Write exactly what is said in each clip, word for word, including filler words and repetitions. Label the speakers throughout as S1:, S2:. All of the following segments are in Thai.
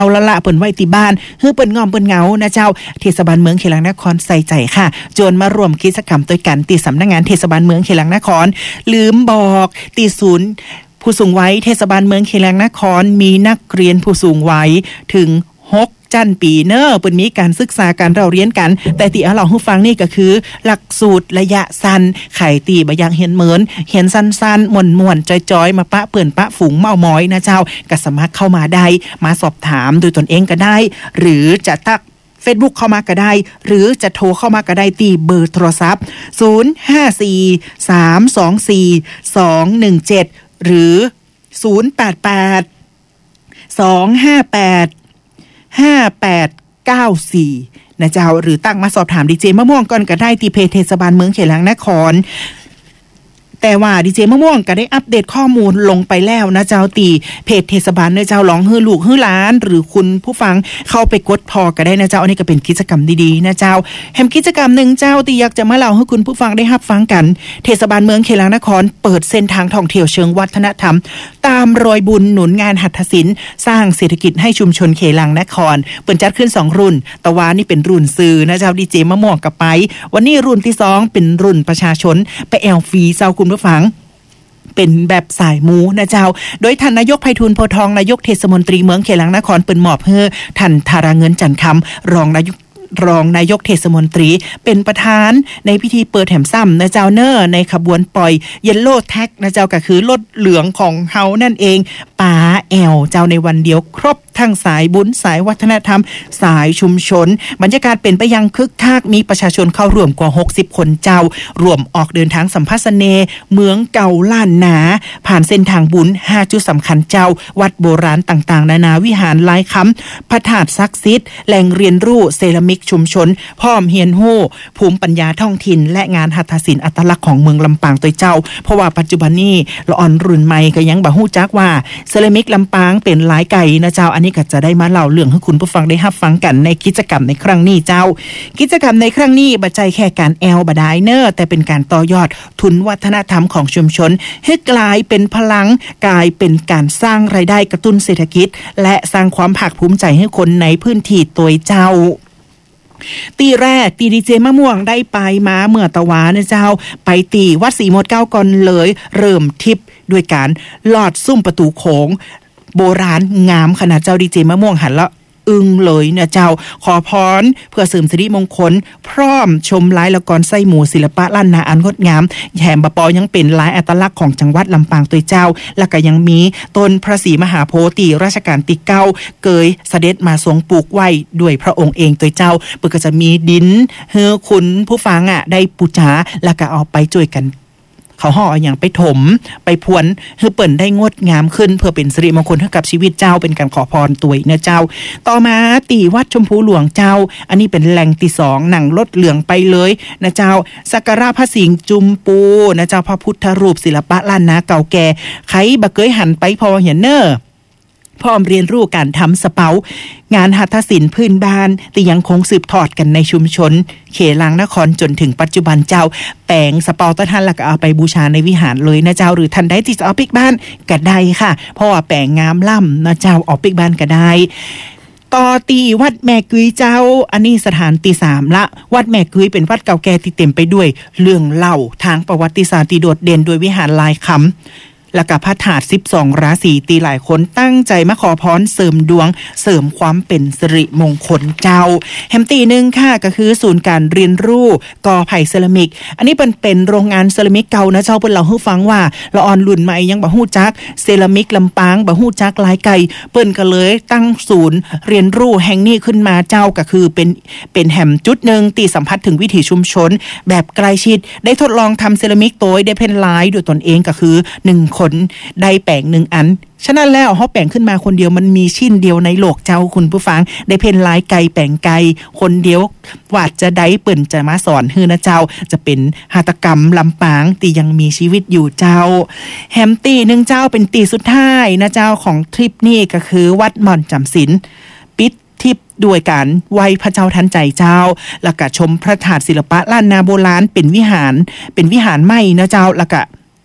S1: เอาละละเปิ้นไว้ที่บ้านฮือเปิ้นงอมเปิ้นเหงานะเจ้าเทศบาลเมืองเขลังนครใส่ใจค่ะจวนมารวมกิจกรรมด้วยกันที่สำนักงานเทศบาลเมืองเขลังนครลืมบอกที่ศูนย์ผู้สูงวัยเทศบาลเมืองเขลังนครมีนักเรียนผู้สูงวัยถึงหกจันปีเนอเปิ้นมีการศึกษาการเราเรียนกันแต่ที่เอาเราฮู้ฟังนี่ก็คือหลักสูตรระยะสั้นไขตีบ่อยากเห็นเหมือนเห็นสั้นๆม่วนๆจอยๆมาปะเปื้อนปะฝูงเมาม้อยนะเจ้าก็สามารถเข้ามาได้มาสอบถามโดยตนเองก็ได้หรือจะทักFacebook เข้ามาก็ได้หรือจะโทรเข้ามาก็ได้ที่เบอร์โทรศัพท์ศูนย์ ห้า สี่ สาม สอง สี่ สอง หนึ่ง เจ็ดหรือศูนย์ แปด แปด สอง ห้า แปด ห้า แปด เก้า สี่นะเจ้าหรือตั้งมาสอบถามดีเจมะม่วงก่อนก็ได้ที่เพจเทศบาลเมืองเขลังนครแต่ว่าดีเจมะม่วงก็ได้อัปเดตข้อมูลลงไปแล้วนะเจ้าตีเพจเทศบาลเนเจ้าร้องฮือลูกฮือหลานหรือคุณผู้ฟังเข้าไปกดพอก็ได้นะเจ้าอันนี้ก็เป็นกิจกรรมดีๆนะเจ้าแถมกิจกรรมหนึ่งเจ้าตีอยากจะมาเล่าให้คุณผู้ฟังได้รับฟังกันเทศบาลเมืองเขลังนครเปิดเส้นทางท่องเที่ยวเชิงวัฒนธรรมตามรอยบุญหนุนงานหัตถศิลป์สร้างเศรษฐกิจให้ชุมชนเขลังนครเปิดจัดขึ้นสองรุ่นตะวานี่เป็นรุ่นซื้อนะเจ้าดีเจมะม่วงกับไปวันนี้รุ่นที่สองเป็นรุ่นประชาชนไปแอลฟรีเจ้าคุณผู้ฟังเป็นแบบสายมูนะเจ้าโดยท่านนายกไพฑูรย์โพธิ์ทองนายกเทศมนตรีเมืองเขลังนครเปิ้นมอบให้ท่านธาราเงินจันทร์คำรองนายกรองนายกเทศมนตรีเป็นประธานในพิธีเปิดแถมซ้ำนะเจ้าเนอร์ในขบวนปล่อยเยลโล่แท็กนะเจ้าก็คือรถเหลืองของเฮานั่นเองป๋าแอลเจ้าในวันเดียวครบทั้งสายบุญสายวัฒนธรรมสายชุมชนบรรยากาศเป็นไปยังคึกคักมีประชาชนเข้าร่วมกว่าหกสิบคนเจ้ารวมออกเดินทางสัมภาษณ์เนเมืองเก่าล้านนาผ่านเส้นทางบุญห้าจุดสำคัญเจ้าวัดโบราณต่างๆนานาวิหารหลายคำพระธาตุศักดิ์สิทธิ์แหล่งเรียนรู้เซรามิกชุมชนพร้อมเฮียนโฮภูมิปัญญาท้องถิ่นและงานหัตถศิลป์อัตลักษณ์ของเมืองลำปางตัวเจ้าเพราะว่าปัจจุบันนี้ละอ่อนรุ่นใหม่ก็ยังบ่ฮู้จักว่าเซรามิกลำปางเป็นหลายไก่นะเจ้าอันนี้ก็จะได้มาเล่าเรื่องให้คุณผู้ฟังได้รับฟังกันในกิจกรรมในครั้งนี้เจ้ากิจกรรมในครั้งนี้บ่ใจแค่การแอลบ่ได้เนอแต่เป็นการต่อยอดทุนวัฒนธรรมของชุมชนให้กลายเป็นพลังกลายเป็นการสร้างรายได้กระตุ้นเศรษฐกิจและสร้างความภาคภูมิใจให้คนในพื้นที่ตัวเจ้าตีแรกตีดีเจมะม่วงได้ไปมาเมื่อตะวานะเจ้าไปตีวัดศรีมดเก้าก่อนเลยเริ่มทิปด้วยการลอดซุ้มประตูโขงโบราณงามขนาดเจ้าดีเจมะม่วงหันละอึ้งเลยนะเจ้าขอพรเพื่อเสริมสิริมงคลพร้อมชมลายละกรไส้หมูศิลปะล้านนาอันงดงามแถมบะปอยังเป็นลายอัตลักษณ์ของจังหวัดลำปางตัวเจ้าและก็ยังมีต้นพระศรีมหาโพธิ์ตีราชการที่เก้าเกยเสด็จมาทรงปลูกไว้ด้วยพระองค์เองตัวเจ้าเปิ่นก็จะมีดินเฮือคุณผู้ฟังอ่ะได้ปูจาแล้วก็เอาไปช่วยกันเขาห่ออย่างไปถมไปพวนให้เปิ่นได้งดงามขึ้นเพื่อเป็นสิริมงคลให้กับชีวิตเจ้าเป็นการขอพรตัวเนื้อเจ้าต่อมาตีวัดชมพูหลวงเจ้าอันนี้เป็นแหล่งที่สองหนังรถเหลืองไปเลยนะเจ้าสักการะพระสิงห์จุมปูนะเจ้าพระพุทธรูปศิลปะล้านนาเก่าแก่ใครบ่เคยหันไปพอเห็นเนอพร้อมเรียนรู้การทำสเปางานหัตถศิลป์พื้นบ้านที่ยังคงสืบทอดกันในชุมชนเขลังนครจนถึงปัจจุบันเจ้าแปลงสเปาตะท่านแล้วก็เอาไปบูชาในวิหารเลยนะเจ้าหรือท่านได้ที่จะเอาปิกบ้านก็ได้ค่ะเพราะว่าแปลงงามล่ำนะเจ้าเอาปิกบ้านก็ได้ต่อตีวัดแม่กุ้ยเจ้าอันนี้สถานที่สามละวัดแม่กุ้ยเป็นวัดเก่าแก่ที่เต็มไปด้วยเรื่องเล่าทางประวัติศาสตร์ที่โดดเด่นโดยวิหารลายคำและกับพระธาตุสิบสองราศีตีหลายคนตั้งใจมาขอพรเสริมดวงเสริมความเป็นสิริมงคลเจ้าแฮมตีนึงค่ะก็คือศูนย์การเรียนรู้กอไผ่เซรามิกอันนี้เป็นเป็นโรงงานเซรามิกเก่านะเจ้าเพิ่นเล่าให้ฟังว่าละออนรุ่นใหม่ยังบ่ฮู้จักเซรามิกลำปางบ่ฮู้จักหลายไก่เปิ้นก็เลยตั้งศูนย์เรียนรู้แห่งนี้ขึ้นมาเจ้าก็คือเป็นเป็นแหมจุดนึงที่สัมผัสถึงวิถีชุมชนแบบใกล้ชิดได้ทดลองทำเซรามิกโดยได้เพ้นลายด้วยตนเองก็คือหนึ่งคนได้แปลงหนึ่งอันฉะนั้นแล้วเขาแปลงขึ้นมาคนเดียวมันมีชิ้นเดียวในโลกเจ้าคุณผู้ฟังได้เพ้นลายไก่แปลงไก่คนเดียววาดจะได้เปิ่นจะมาสอนฮือนะเจ้าจะเป็นหัตถกรรมลำปางที่ยังมีชีวิตอยู่เจ้าแฮมตีหนึ่งเจ้าเป็นตีสุดท้ายนะเจ้าของทริปนี้ก็คือวัดม่อนจำศีลปิดทิพย์ด้วยการไหว้พระเจ้าทันใจเจ้าแล้วก็ชมพระธาตุศิลปะล้านนาโบราณเป็นวิหารเป็นวิหารใหม่นะเจ้าแล้วก็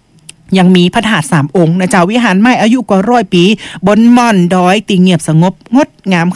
S1: ยังมีพระธาตุสามองค์นะเจ้าวิหารไม้อายุกว่าร้อยปีบนม่อนดอยตีเงียบสงบงดงาม